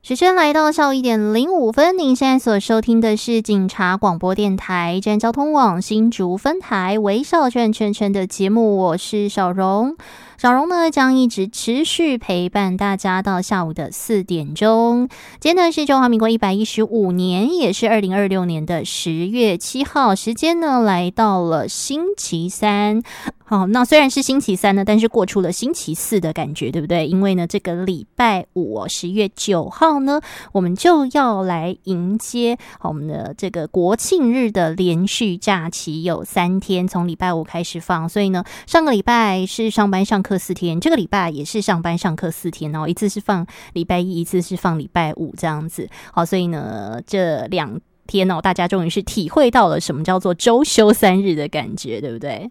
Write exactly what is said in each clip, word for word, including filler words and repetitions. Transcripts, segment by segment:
时间来到下午一点零五分，您现在所收听的是警察广播电台站交通网新竹分台微笑转圈圈的节目，我是小荣。小荣呢将一直持续陪伴大家到下午的四点钟。今天呢是中华民国一百一十五年，也是二零二六年的十月七号，时间呢来到了星期三。好，那虽然是星期三呢，但是过出了星期四的感觉，对不对？因为呢这个礼拜五十月九号呢，我们就要来迎接我们的这个国庆日的连续假期，有三天，从礼拜五开始放。所以呢上个礼拜是上班上课四天，这个礼拜也是上班上课四天哦，一次是放礼拜一，一次是放礼拜五这样子。好，所以呢这两天哦，大家终于是体会到了什么叫做周休三日的感觉，对不对？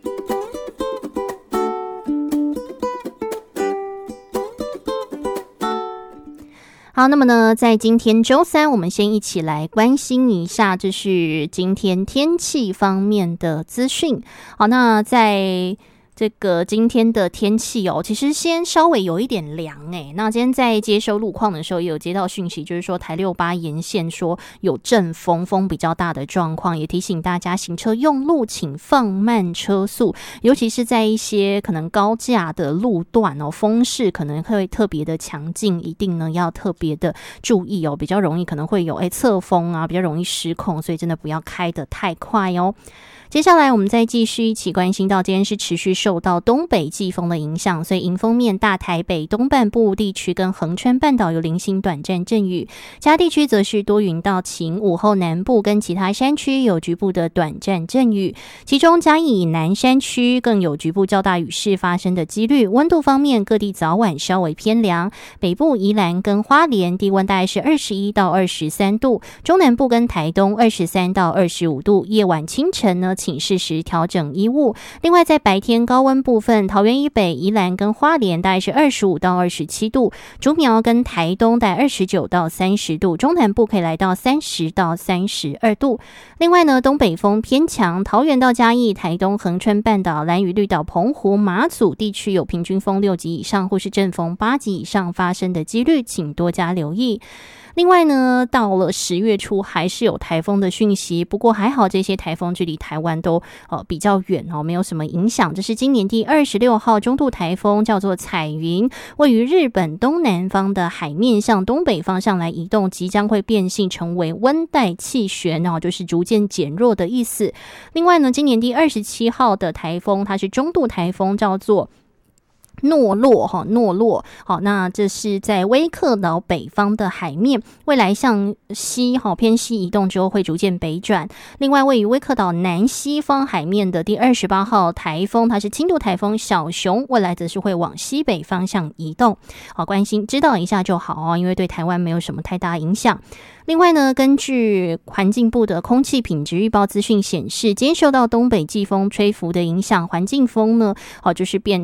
好，那么呢在今天周三，我们先一起来关心一下这是今天天气方面的资讯。好，那在这个今天的天气哦，其实先稍微有一点凉诶。那今天在接收路况的时候，也有接到讯息，就是说台六八沿线说有阵风，风比较大的状况，也提醒大家行车用路请放慢车速，尤其是在一些可能高架的路段哦，风势可能会特别的强劲，一定呢要特别的注意哦，比较容易可能会有诶侧风啊，比较容易失控，所以真的不要开得太快哦。接下来我们再继续一起关心到，今天是持续受到东北季风的影响，所以迎风面大台北东半部地区跟恒春半岛有零星短暂阵雨，其他地区则是多云到晴，午后南部跟其他山区有局部的短暂阵雨，其中嘉义以南山区更有局部较大雨势发生的几率。温度方面，各地早晚稍微偏凉，北部宜兰跟花莲低温大概是二十一到二十三度，中南部跟台东二十三到二十五度，夜晚清晨呢请适时调整衣物。另外在白天高温部分，桃园以北、宜兰跟花莲大概是二十五到二十七度，竹苗跟台东大概二十九到三十度，中南部可以来到三十到三十二度。另外呢，东北风偏强，桃园到嘉义、台东、恒春半岛、兰屿、绿岛、澎湖、马祖地区有平均风六级以上或是阵风八级以上发生的几率，请多加留意。另外呢，到了十月初还是有台风的讯息，不过还好这些台风距离台湾都呃比较远哦，没有什么影响。这是今年第二十六号中度台风，叫做彩云，位于日本东南方的海面向东北方向来移动，即将会变性成为温带气旋哦，就是逐渐减弱的意思。另外呢，今年第二十七号的台风，它是中度台风，叫做诺洛哈，诺洛好，那这是在威克岛北方的海面，未来向西哈偏西移动之后会逐渐北转。另外，位于威克岛南西方海面的第二十八号台风，它是轻度台风小熊，未来则是会往西北方向移动。好，关心知道一下就好哦，因为对台湾没有什么太大影响。另外呢，根据环境部的空气品质预报资讯显示，今天受到东北季风吹拂的影响，环境风呢，哦，就是变